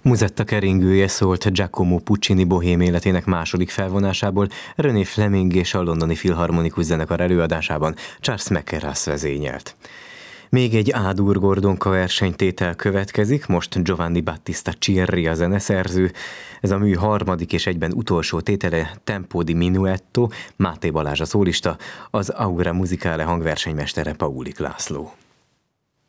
Musetta keringője szólt Giacomo Puccini bohém életének második felvonásából, René Fleming és a Londoni Filharmonikus Zenekar előadásában Charles McCarras vezényelt. Még egy A-dur Gordonka versenytétel következik, most Giovanni Battista Cirri a zeneszerző. Ez a mű harmadik és egyben utolsó tétele, Tempo di Minuetto, Máté Balázs a szólista, az Aura Musicale hangversenymestere Paulik László.